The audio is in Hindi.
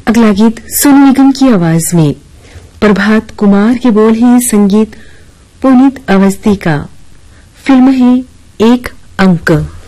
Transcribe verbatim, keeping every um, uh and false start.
अगला गीत सोनू निगम की आवाज में, प्रभात कुमार के बोल हैं, संगीत पुनीत अवस्थी का। फिल्म है एक अंक।